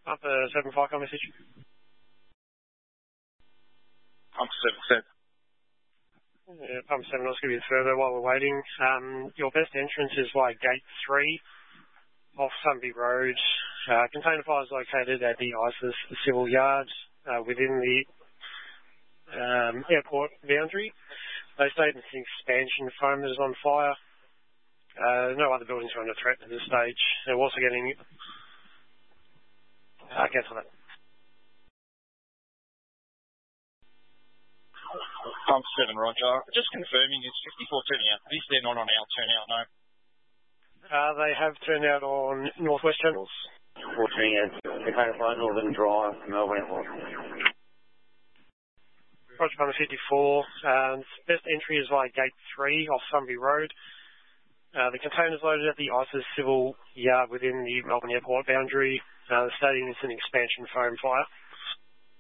Up 7-5 car message. Pump 7. Pump 7, I'll give you further while we're waiting. Your best entrance is via gate 3 off Sunby Road. Container fire is located at the ISIS civil yard within the airport boundary. They state it's an expansion foam that is on fire. No other buildings are under threat at this stage. They're also getting... cancel that. Pump 7, Roger. Just confirming it's 54 turning out. At least they're not on our turnout, no. They have turned out on northwest channels. 14 at Container Fire, Northern Drive, Melbourne Airport. Roger, Pump 54. Best entry is via gate 3 off Sunby Road. The container is loaded at the ISIS civil yard within the Melbourne Airport boundary. Stating it's an expansion foam fire.